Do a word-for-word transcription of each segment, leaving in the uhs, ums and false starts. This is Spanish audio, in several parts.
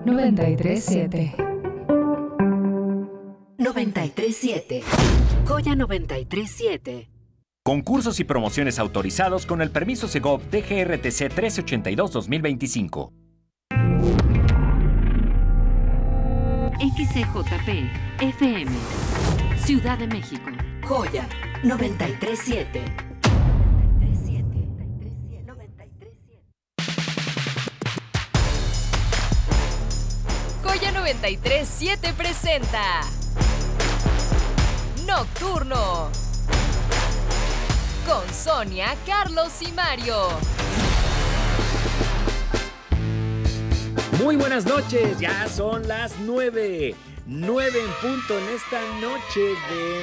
noventa y tres siete. noventa y tres siete. Joya noventa y tres siete. Concursos y promociones autorizados con el permiso Segov D G R T C trece ochenta y dos dos mil veinticinco. X C J P F M Ciudad de México. Joya noventa y tres siete. Joya noventa y tres siete presenta Nocturno con Sonia, Carlos y Mario. Muy buenas noches, ya son las nueve. Nueve en punto en esta noche de...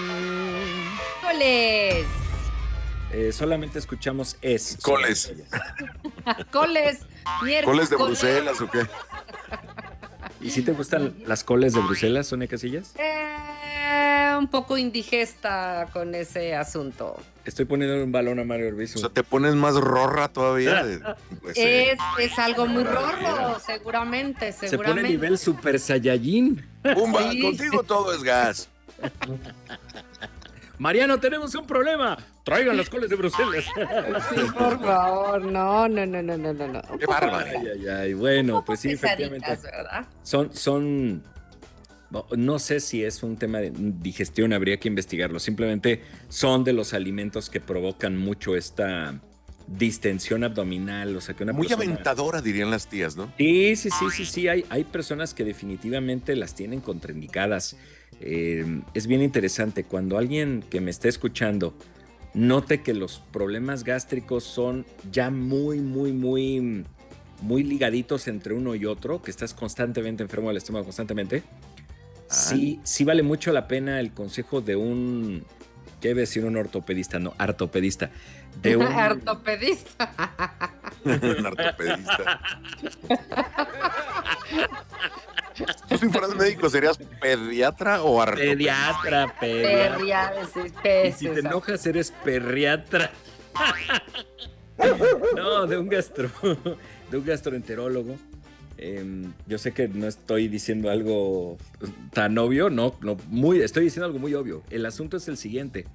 ¡Coles! Eh, solamente escuchamos es. Coles. ¡Coles! Miércoles. ¿Coles de Bruselas o qué? ¿Y si te gustan las coles de Bruselas, Sonia Casillas? Eh, un poco indigesta con ese asunto. Estoy poniendo un balón a Mario Orbizu. O sea, te pones más rorra todavía. De, pues, eh, Es, es algo muy rorro, seguramente, Se seguramente. pone nivel Super Saiyajin. Pumba, Sí. contigo todo es gas. Mariano, tenemos un problema. Traigan las coles de Bruselas. Sí, por favor, no, no, no, no, no, no. no. Qué bárbaro. Ay, ay, ay. Bueno, pues sí, Pesaditas, efectivamente. ¿verdad? Son, son, no sé si es un tema de digestión, habría que investigarlo. Simplemente son de los alimentos que provocan mucho esta distensión abdominal, o sea que una Muy persona... aventadora, dirían las tías, ¿no? Sí, sí, sí, sí, sí. Hay, hay personas que definitivamente las tienen contraindicadas. Eh, es bien interesante cuando alguien que me esté escuchando note que los problemas gástricos son ya muy, muy, muy, muy ligaditos entre uno y otro, que estás constantemente enfermo del estómago, constantemente. Ah. Sí, sí vale mucho la pena el consejo de un, ¿qué debe decir un ortopedista? No, ortopedista. De un, Ortopedista. Un ortopedista. ¿Tú si fueras médico serías pediatra o ortopedista? Pediatra, pediatra. Perria, sí, Y peces. si te enojas, eres perriatra. No, de un gastro, de un gastroenterólogo. Eh, yo sé que no estoy diciendo algo tan obvio, no, no, muy, estoy diciendo algo muy obvio. El asunto es el siguiente.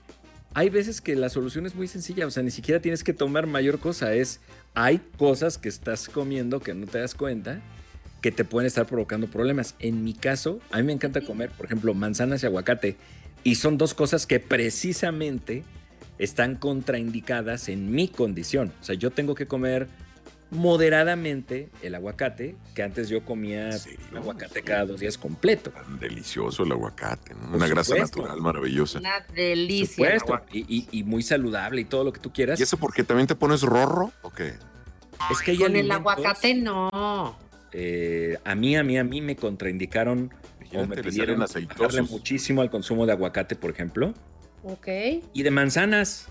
Hay veces que la solución es muy sencilla, o sea, ni siquiera tienes que tomar mayor cosa. Es, hay cosas que estás comiendo que no te das cuenta que te pueden estar provocando problemas. En mi caso, a mí me encanta comer, por ejemplo, manzanas y aguacate. Y son dos cosas que precisamente están contraindicadas en mi condición. O sea, yo tengo que comer moderadamente el aguacate, que antes yo comía ¿En serio? aguacate cada dos días completo. Tan delicioso el aguacate, ¿no? Por Una grasa supuesto. natural maravillosa. Una Por delicia. el supuesto, aguacate. y, y- y muy saludable y todo lo que tú quieras. ¿Y eso porque también te pones rorro o qué? Es que hay Con el alimentos, aguacate no. eh, a mí, a mí, a mí me contraindicaron o me Imagínate, le pidieron salen bajarle aceitosos. muchísimo al consumo de aguacate, por ejemplo, Ok. y de manzanas.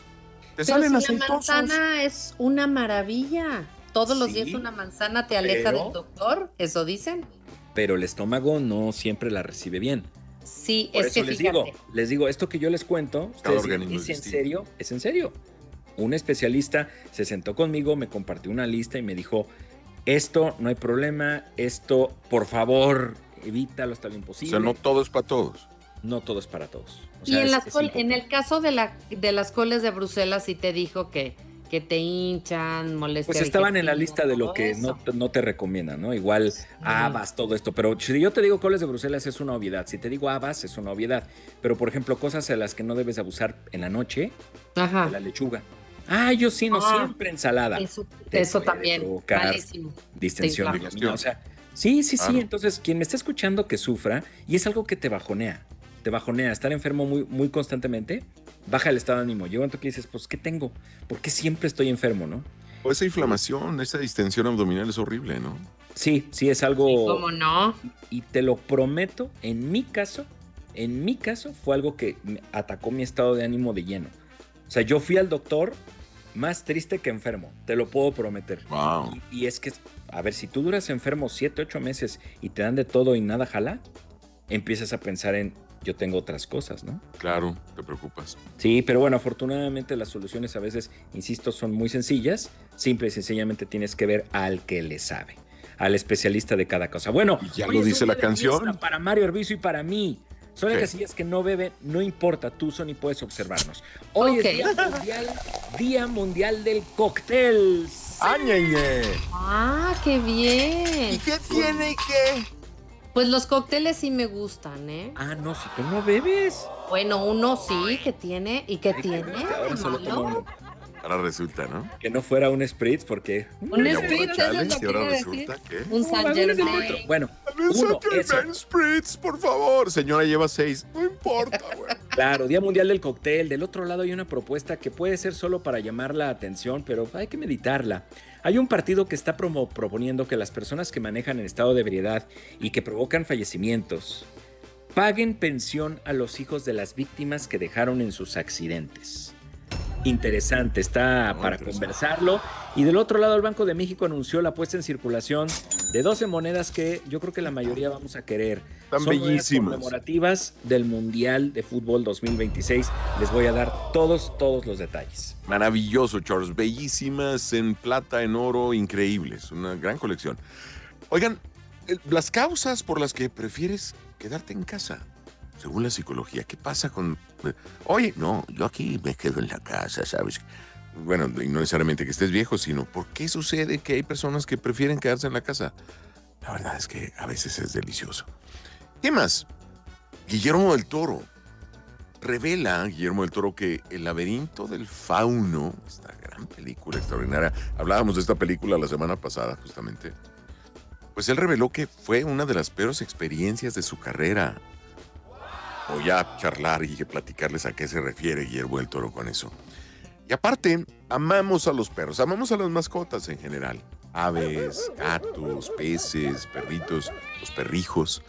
Te Pero salen si la aceitosos. manzana es una maravilla. Todos los Sí, días una manzana te aleja pero- del doctor, eso dicen. Pero el estómago no siempre la recibe bien. Sí, Por es eso que les fíjate. digo, les digo, esto que yo les cuento, Cada ustedes dirán, organismo ¿es es en distinto. serio? ¿Es en serio? Un especialista se sentó conmigo, me compartió una lista y me dijo, esto no hay problema, esto, por favor, evítalo hasta lo O imposible. sea, no todo es para todos. No todo es para todos. O Y sea, en, es- las es col- en importante. el caso de, la, de las coles de Bruselas, sí te dijo que, que te hinchan, molestia. Pues estaban en la digestiva, lista de lo todo que eso. no, te- no te recomiendan, ¿no? Igual habas, todo esto. Pero si yo te digo coles de Bruselas es una obviedad. Si te digo habas es una obviedad. Pero, por ejemplo, cosas a las que no debes abusar en la noche, Ajá. de la lechuga. Ah, yo sí, no Ah, siempre ensalada. Eso, Te eso puede también. provocar Malísimo. Distensión Te abdominal. O sea, sí, sí, sí. Claro. Entonces, quien me está escuchando que sufra, y es algo que te bajonea, te bajonea, estar enfermo muy, muy constantemente, baja el estado de ánimo. Yo en que dices, pues, ¿qué tengo? ¿Por qué siempre estoy enfermo, no? O esa inflamación, esa distensión abdominal es horrible, ¿no? Sí, sí, es algo... Sí, ¿cómo no? Y te lo prometo, en mi caso, en mi caso fue algo que me atacó mi estado de ánimo de lleno. O sea, yo fui al doctor más triste que enfermo, te lo puedo prometer. Wow. Y, y es que, a ver, si tú duras enfermo siete, ocho meses y te dan de todo y nada jala, empiezas a pensar en, yo tengo otras cosas, ¿no? Claro, te preocupas. Sí, pero bueno, afortunadamente las soluciones a veces, insisto, son muy sencillas. Simple y sencillamente tienes que ver al que le sabe. al especialista de cada cosa. Bueno, Y ya hoy lo es dice un la día de canción. fiesta para Mario Arbizu y para mí. Sonia ¿Qué? Casillas que no bebe, no importa, tú, Sony, puedes observarnos. Hoy Ok. es Día Mundial, Día Mundial del Cóctel. ¡Añeñe! Ah, qué ¿Y bien. qué tiene y qué? Pues los cócteles sí me gustan, ¿eh? Ah, no, si tú no bebes. Bueno, uno sí que tiene. ¿Y qué tiene? Ahora ¿De solo malo? toma uno. Ahora resulta, ¿no? Que no fuera un spritz porque... Un Ya spritz, eso borrachales, es y lo que ahora iba a decir. resulta que... Un San Uh, es el otro. Germain. Bueno, uno, eso. Spritz, por favor. Señora, lleva seis. No importa, güey. Claro, Día Mundial del Cóctel. Del otro lado hay una propuesta que puede ser solo para llamar la atención, pero hay que meditarla. Hay un partido que está promo- proponiendo que las personas que manejan en estado de ebriedad y que provocan fallecimientos paguen pensión a los hijos de las víctimas que dejaron en sus accidentes. Interesante, está Muy para interesante. conversarlo. Y del otro lado, el Banco de México anunció la puesta en circulación de doce monedas que yo creo que la mayoría vamos a querer. Están Son monedas bellísimas. conmemorativas del Mundial de Fútbol dos mil veintiséis. Les voy a dar todos, todos los detalles. Maravilloso, Charles. Bellísimas, en plata, en oro, increíbles. Una gran colección. Oigan, eh, las causas por las que prefieres quedarte en casa, según la psicología, ¿qué pasa con... eh, Oye, no, yo aquí me quedo en la casa, ¿sabes? Bueno, y no necesariamente que estés viejo, sino ¿por qué sucede que hay personas que prefieren quedarse en la casa? La verdad es que a veces es delicioso. ¿Qué más? Guillermo del Toro. Revela Guillermo del Toro que El laberinto del fauno, esta gran película extraordinaria, hablábamos de esta película la semana pasada justamente, pues él reveló que fue una de las peores experiencias de su carrera. Voy a charlar y platicarles a qué se refiere Guillermo del Toro con eso. Y aparte, amamos a los perros, amamos a las mascotas en general. Aves, gatos, peces, perritos, los perrijos.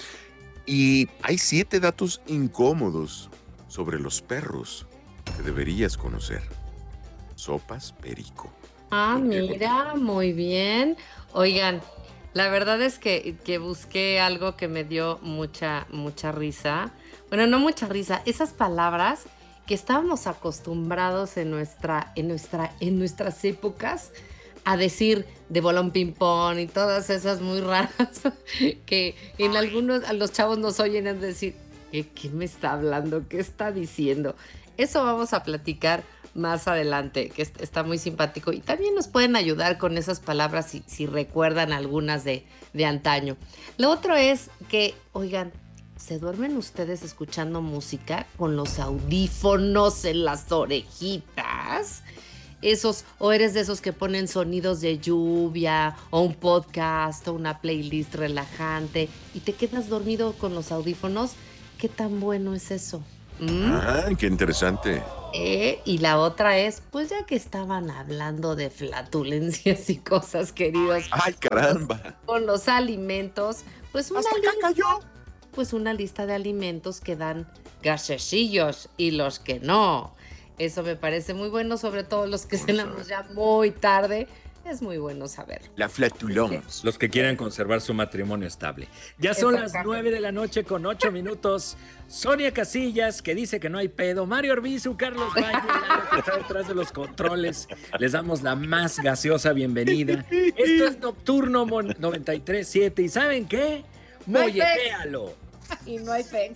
Y hay siete datos incómodos sobre los perros que deberías conocer. Sopas perico. Ah, mira, muy bien. Oigan, la verdad es que, que busqué algo que me dio mucha, mucha risa. Bueno, no mucha risa, esas palabras que estábamos acostumbrados en nuestra, en nuestra, en nuestras épocas a decir de bolón ping pong y todas esas muy raras que en algunos a los chavos nos oyen es decir, ¿qué, qué me está hablando? ¿Qué está diciendo? Eso vamos a platicar más adelante, que es- está muy simpático. Y también nos pueden ayudar con esas palabras si, si recuerdan algunas de, de antaño. Lo otro es que, oigan, ¿se duermen ustedes escuchando música con los audífonos en las orejitas? Esos, o eres de esos que ponen sonidos de lluvia, o un podcast, o una playlist relajante, y te quedas dormido con los audífonos. ¿Qué tan bueno es eso? ¿Mm? Ah, qué interesante. Eh, y la otra es, pues ya que estaban hablando de flatulencias y cosas, queridos, Ay, caramba. con los alimentos, pues una Hasta acá lista, cayó. pues una lista de alimentos que dan gasecillos y los que no. Eso me parece muy bueno, sobre todo los que Bueno cenamos ya muy tarde. Es muy bueno saber. La flatulence. Los que quieran conservar su matrimonio estable. Ya son las Exactamente. nueve de la noche con ocho minutos. Sonia Casillas, que dice que no hay pedo. Mario Arbizu, Carlos Valle, Lalo, que está detrás de los controles. Les damos la más gaseosa bienvenida. Esto es Nocturno Mon- noventa y tres punto siete. ¿Y saben qué? No hay pex. Molletéalo. Y no hay pex.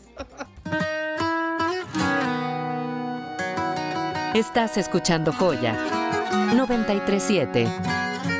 Estás escuchando Joya noventa y tres punto siete.